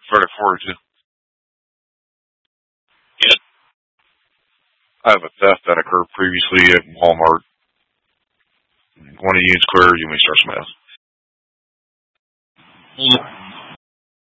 Friday forward to. Yeah. I have a theft that occurred previously at Walmart. One of Union Square, you may start Smith.